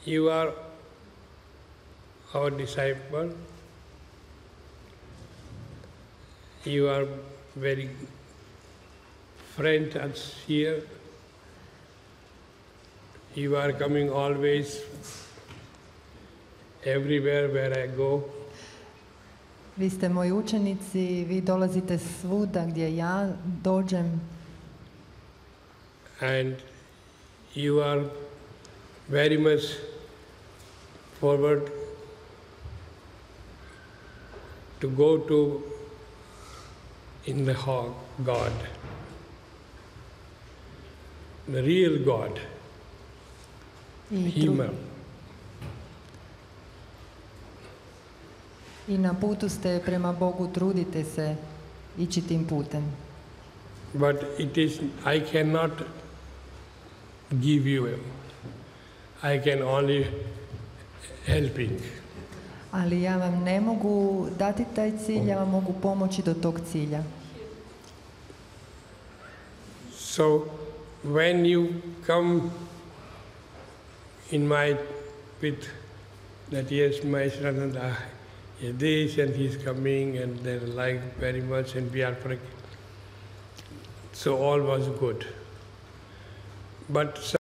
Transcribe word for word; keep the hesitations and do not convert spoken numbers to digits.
you are our disciple. You are very friend us here. You are coming always, everywhere where I go. Vi ste moji učenici, vi dolazite svuda gdje ja dođem. And you are very much forward to go to in the God, the real God, Him. I na putu ste prema Bogu, trudite se ići tim putem. But it is, I cannot give you, I can only helping. Ali ja vam ne mogu dati taj cilj, ja vam mogu pomoći do tog cilja. So when you come in my with that yes, my son is this and he's coming and they like very much and we are praying. So all was good. But